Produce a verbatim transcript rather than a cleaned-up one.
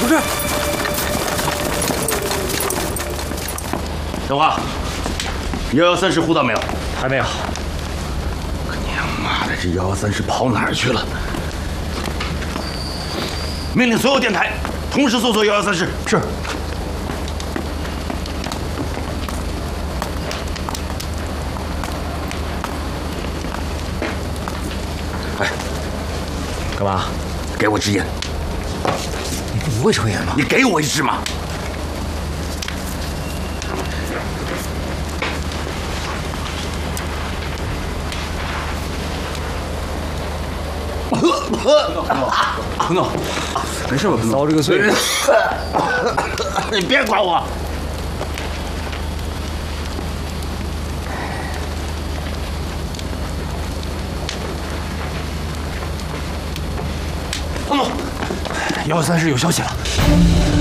同志， 小华，幺幺三师呼到没有？ 还没有。 娘妈的，这幺幺三师跑哪儿去了？命令所有电台同时搜索幺幺三师。 是。 哎， 干嘛？ 给我支烟。 你不会抽烟吗？ 你给我一支嘛。 彭总，没事吧？彭总，遭这个罪， 你别管我。彭总， 幺幺三室有消息了。